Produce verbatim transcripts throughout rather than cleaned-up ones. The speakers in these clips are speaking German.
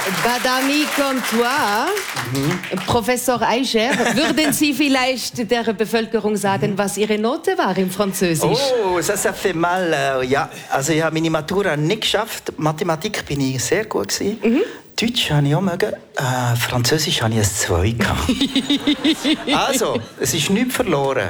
Badami comme toi, mhm. Professor Eicher, würden Sie vielleicht der Bevölkerung sagen, mhm. was Ihre Note war im Französisch? Oh, ça, ça fait mal. Ja, also ich habe meine Matura nicht geschafft. Mathematik bin ich sehr gut gewesen. Mhm. Deutsch habe ich auch mögen. Äh, Französisch habe ich ein zwei gehabt. Also, es ist nichts verloren.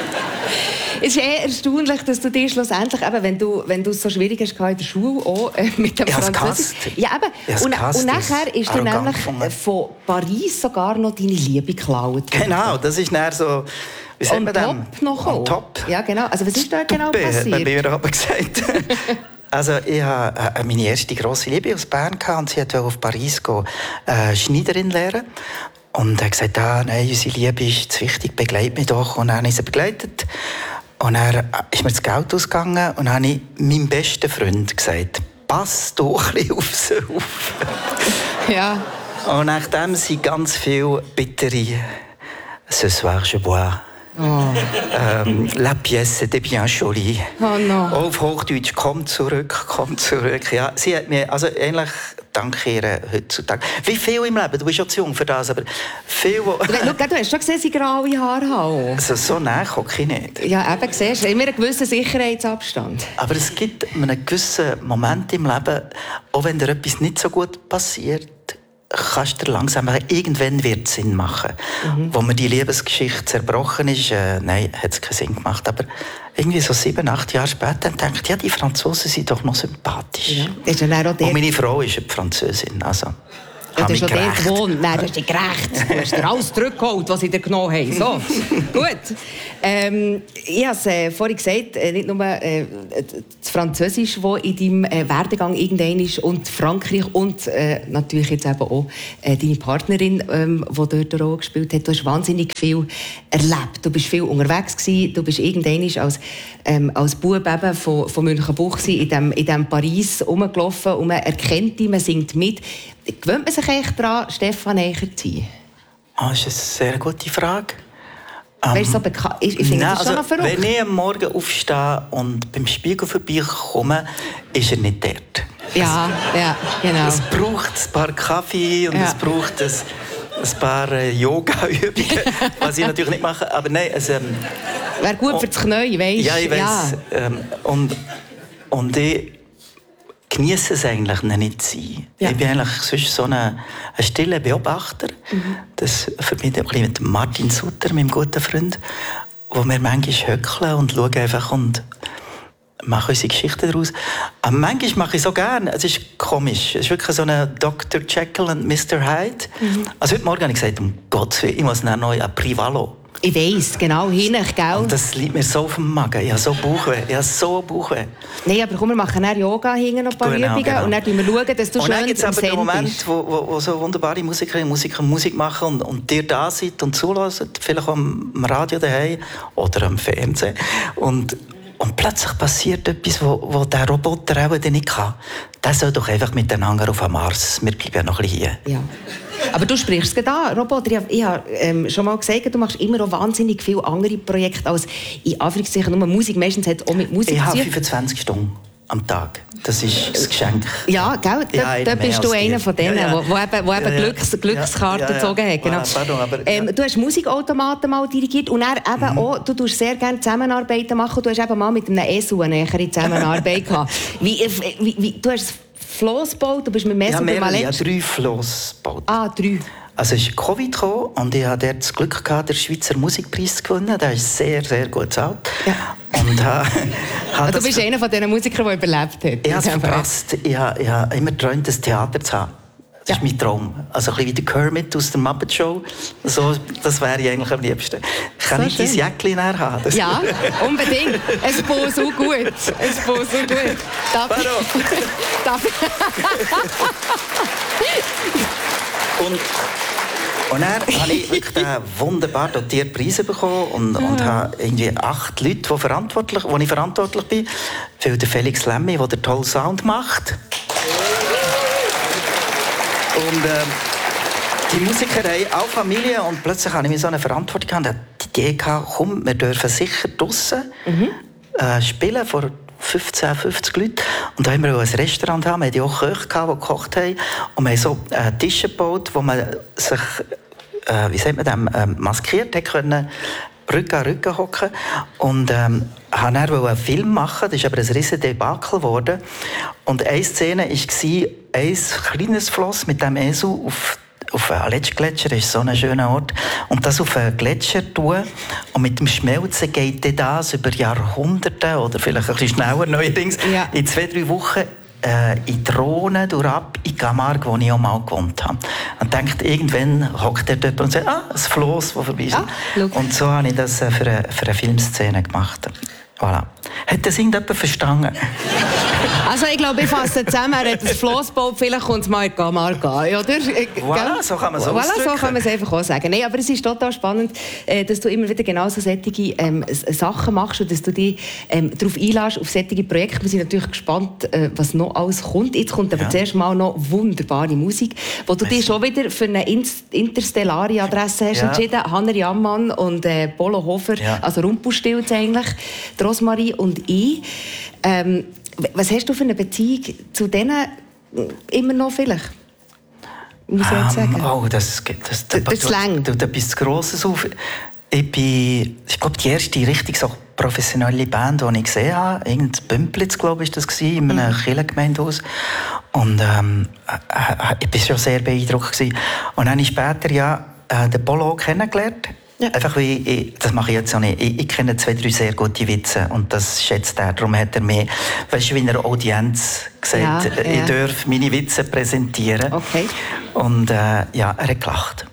Es ist eher erstaunlich, dass du dir schlussendlich, eben, wenn du wenn du es so schwierig hast in der Schule, auch äh, mit dem Französisch. Ja, eben. Und, und nachher ist dir nämlich von Paris sogar noch deine Liebe geklaut. Genau, das ist dann so. Wie sagt man dem? Top noch On top. Ja, genau. Also was ist da genau passiert? Hat man mir aber gesagt. Also ich hatte meine erste grosse Liebe aus Bern und sie wollte auf Paris gehen, äh, Schneiderin lernen. Und er hat gesagt, ah, nein, unsere Liebe ist zu wichtig, begleite mich doch. Und dann habe ich sie begleitet. Und dann ist mir das Geld ausgegangen und dann habe ich meinem besten Freund gesagt, pass doch ein bisschen auf sie auf. Ja. Und nachdem sind ganz viele bittere «Ce soir je bois». Oh. Ähm, «La pièce était bien jolie». Oh no. Auf Hochdeutsch «Komm zurück, komm zurück». Ja, sie hat mir, also eigentlich danke ihr heutzutage. Wie viel im Leben, du bist ja zu jung für das, aber viel... Wo... Du, du hast schon gesehen, sie graue Haare haben. Also so nah gucke ich nicht. Ja, eben, siehst du, immer einen gewissen Sicherheitsabstand. Aber es gibt einen gewissen Moment im Leben, auch wenn dir etwas nicht so gut passiert, kannst du langsam, irgendwann wird es Sinn machen. Mhm. Wo mir die Liebesgeschichte zerbrochen ist, äh, nein, hat es keinen Sinn gemacht. Aber irgendwie so sieben, acht Jahre später denke ich, ja, die Franzosen sind doch noch sympathisch. Ja. Ist dann auch der... Und meine Frau ist eine Französin, also... Ja, du hast schon dort gewohnt. Nein, du hast dich gerecht. Du hast dir alles zurückgeholt, was sie dir genommen haben. So, gut. Ähm, ich habe es äh, vorhin gesagt, äh, nicht nur äh, das Französisch, das in deinem äh, Werdegang irgendein ist, und Frankreich und äh, natürlich jetzt eben auch äh, deine Partnerin, ähm, die dort eine Rolle gespielt hat. Du hast wahnsinnig viel erlebt. Du bist viel unterwegs gewesen. Du bist irgendein als, ähm, als Bub eben von, von Münchenbuchsee in dem, in dem Paris rumgelaufen und man erkennt dich, man singt mit. Gewöhnt man sich echt daran, Stefan Eicher zu sein? Oh, das ist eine sehr gute Frage. Um, weißt du, so bekannt? Ich, ich finde das also, schon noch verrückt. Wenn ich am Morgen aufstehe und beim Spiegel vorbeikomme, ist er nicht dort. Ja, es, ja, genau. Es braucht ein paar Kaffee und ja. es braucht ein, ein paar äh, Yoga-Übungen, was ich natürlich nicht mache. Aber nein, es... Ähm, wäre gut für das Knie, weißt du? Ja, ich weiss. Ja. Ähm, und, und ich... genieße es eigentlich nicht zu sein. Ja. Ich bin eigentlich sonst so ein, ein stiller Beobachter. Mhm. Das verbinde ich mit Martin Sutter, meinem guten Freund, wo wir manchmal höckeln und schauen einfach und machen unsere Geschichten daraus. Aber manchmal mache ich so gerne. Es ist komisch. Es ist wirklich so ein Doktor Jekyll und Mister Hyde. Mhm. Also heute Morgen habe ich gesagt, um Gottes Willen, ich muss noch neu ein Privalo. Ich weiss, genau, hinten, gell? Und das liegt mir so auf dem Magen. Ich habe so Bauchweh. Ich habe so Bauchweh. Nein, aber komm, wir machen dann Yoga, hinten noch ein paar genau, Übungen genau. und dann schauen wir, dass du und schön im Send bist. Und dann gibt es aber den Moment, wo, wo, wo so wunderbare Musikerinnen und Musiker Musik machen und, und dir da seid und zuhören, vielleicht am Radio daheim oder am Fernsehen. Und, und plötzlich passiert etwas, wo, wo der Roboter auch nicht kann. Der soll doch einfach miteinander auf den Mars. Wir bleiben ja noch ein bisschen hier. Ja. Aber du sprichst es an, Roboter. Ich, ich habe ähm, schon mal gesagt, du machst immer noch wahnsinnig viele andere Projekte als in Anführungszeichen nur Musik. Meistens hat es auch mit Musik Ich habe fünfundzwanzig Stunden am Tag. Das ist das Geschenk. Ja, gell? Da, ja, da bist du einer von denen, der ja, ja. wo, wo eben, wo eben ja, ja. Glücks, Glückskarten ja, ja. gezogen hat. Genau. Ah, pardon, aber, ja. ähm, du hast Musikautomaten mal dirigiert und dann eben mhm. auch, du tust sehr gerne Zusammenarbeiten machen. Du hast eben mal mit einem E S U eine nähere Zusammenarbeit gehabt. Wie, wie, wie, du hast Floss gebaut, du bist mit Messer ja, mehrere, ja, drei Floss gebaut. Ah, drei. Also es ist Covid gekommen und ich hatte das Glück gehabt, den Schweizer Musikpreis zu gewinnen. Der ist sehr, sehr gut bezahlt. Ja. Und, äh, also du bist einer von diesen Musikern, der überlebt hat. Ich habe es verpasst. Ich habe, ich habe immer geträumt, ein Theater zu haben. Das ja. ist mein Traum. Also ein bisschen wie der Kermit aus der Muppet Show. So, das wäre ich eigentlich am liebsten. Kann so ich dein Jäckchen näher haben? Das ja, unbedingt. Es baut so gut. Es baut so gut. Darf ich? Darf ich? Und, und dann habe ich wirklich einen wunderbar dotierten Preis bekommen und, ja. und habe irgendwie acht Leute, die, verantwortlich, wo ich verantwortlich bin. Für den Felix Lemmy, der den tollen Sound macht. Und äh, die Musikerei, auch Familie. Und plötzlich hatte ich mir so eine Verantwortung und die Idee gehabt, komm, wir dürfen sicher draussen mhm. äh, spielen vor, fünfzehn, fünfzig Leute. Und da haben wir ein Restaurant haben. Wir hatten auch Köche, die gekocht haben. Und wir haben so äh, Tische gebaut, wo man sich, äh, wie sagt man das, äh, maskiert hat können, Rücken an Rücken hocken. Und ähm, wollte dann einen Film machen, das ist aber ein riesen Debakel geworden. Und eine Szene war ein kleines Floss mit dem Esel auf auf einen Aletschgletscher, das ist so ein schöner Ort, und das auf einen Gletscher tun und mit dem Schmelzen geht das über Jahrhunderte oder vielleicht ein bisschen schneller neuerdings, ja. in zwei, drei Wochen äh, in die Rhone durchab, in Camargue, wo ich auch mal gewohnt habe. Und denkt, irgendwann hockt der dort und sagt, ah, ein Floss, das vorbei ist. Ah, und so habe ich das äh, für, eine, für eine Filmszene gemacht. Voilà. Hat das irgendjemand verstanden? Also ich glaube, ich fasse zusammen, er hat ein Flossboot, vielleicht kommt es mal in Camargue an, oder? Voilà, so kann man es voilà, ausdrücken. So kann man es einfach auch sagen. Nein, aber es ist total spannend, dass du immer wieder genau so solche ähm, Sachen machst und dass du dich ähm, darauf einlässt, auf solche Projekte. Wir sind natürlich gespannt, äh, was noch alles kommt. Jetzt kommt aber ja. zuerst mal noch wunderbare Musik, wo du dich schon wieder für eine interstellare Adresse hast ja. entschieden. Hanner Jammann und äh, Polo Hofer, ja. also Rumpelstilz eigentlich, Rosmarie und ich. Ähm, was hast du für eine Beziehung zu denen immer noch vielleicht? Muss ich jetzt sagen. Um, oh, das das, das, das, das, das du, du, du bist Grosses auf. Ich bin, ich glaube, die erste richtig so professionelle Band, die ich gesehen habe, irgendein Bümplitz, glaube ich, das war, in einem mhm. Kirchengemeindehaus. Und ähm, ich war schon sehr beeindruckt gewesen. Und dann habe ich später ja äh, den Polo kennengelernt. Ja. Einfach wie ich, das mache ich jetzt auch nicht. Ich, ich kenne zwei, drei sehr gute Witze und das schätzt er. Darum hat er mir, weißt du, wie in einer Audienz gesagt, ja, ich ja. darf meine Witze präsentieren. Okay. Und äh, ja, er hat gelacht.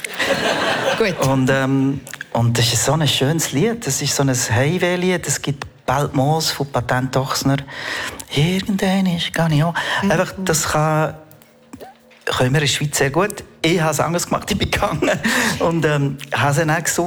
Gut. Und, ähm, und das ist so ein schönes Lied. Das ist so ein Heimweh-Lied. Es gibt Bald Moos von Patent Ochsner. Irgendwann ist gar nicht an. Mhm. Einfach, das kann, können wir in der Schweiz sehr gut. Ich habe es anders gemacht, ich bin gegangen und ähm, habe es dann auch gesungen.